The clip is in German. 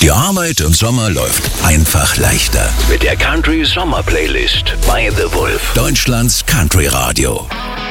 Die Arbeit im Sommer läuft einfach leichter. Mit der Country Sommer Playlist bei The Wolf. Deutschlands Country Radio.